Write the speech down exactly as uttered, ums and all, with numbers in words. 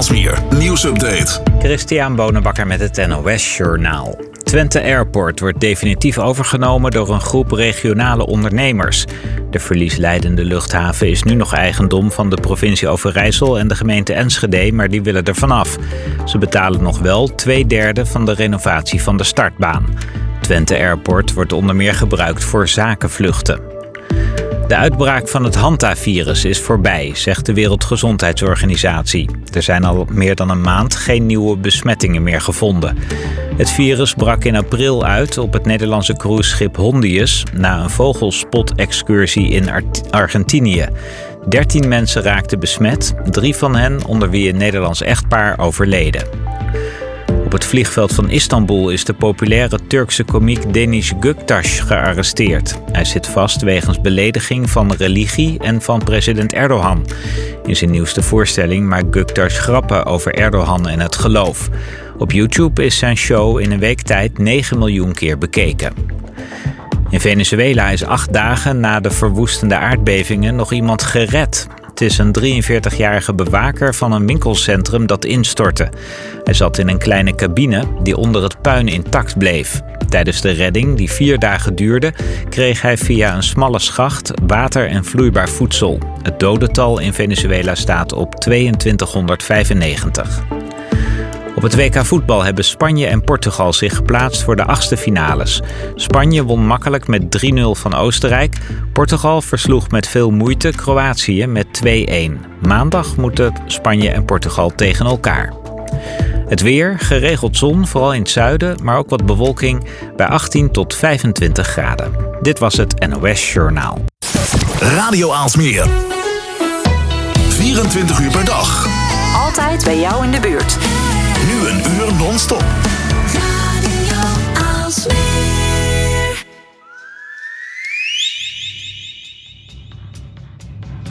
Aalsmeer nieuwsupdate. Christian Bonenbakker met het N O S-journaal. Twente Airport wordt definitief overgenomen door een groep regionale ondernemers. De verliesleidende luchthaven is nu nog eigendom van de provincie Overijssel en de gemeente Enschede, maar die willen er vanaf. Ze betalen nog wel twee derde van de renovatie van de startbaan. Twente Airport wordt onder meer gebruikt voor zakenvluchten. De uitbraak van het hantavirus is voorbij, zegt de Wereldgezondheidsorganisatie. Er zijn al meer dan een maand geen nieuwe besmettingen meer gevonden. Het virus brak in april uit op het Nederlandse cruiseschip Hondius na een vogelspot-excursie in Ar- Argentinië. Dertien mensen raakten besmet, drie van hen, onder wie een Nederlands echtpaar, overleden. Op het vliegveld van Istanbul is de populaire Turkse komiek Deniz Göktaş gearresteerd. Hij zit vast wegens belediging van religie en van president Erdogan. In zijn nieuwste voorstelling maakt Göktaş grappen over Erdogan en het geloof. Op YouTube is zijn show in een week tijd negen miljoen keer bekeken. In Venezuela is acht dagen na de verwoestende aardbevingen nog iemand gered. Het is een drieënveertigjarige bewaker van een winkelcentrum dat instortte. Hij zat in een kleine cabine die onder het puin intact bleef. Tijdens de redding, die vier dagen duurde, kreeg hij via een smalle schacht water en vloeibaar voedsel. Het dodental in Venezuela staat op tweeëntwintighonderdvijfennegentig. Op het W K voetbal hebben Spanje en Portugal zich geplaatst voor de achtste finales. Spanje won makkelijk met drie nul van Oostenrijk. Portugal versloeg met veel moeite Kroatië met twee-een. Maandag moeten Spanje en Portugal tegen elkaar. Het weer, geregeld zon, vooral in het zuiden, maar ook wat bewolking bij achttien tot vijfentwintig graden. Dit was het N O S-journaal. Radio Aalsmeer. vierentwintig uur per dag. Altijd bij jou in de buurt. Nu een uur non-stop. Radio Aalsmeer.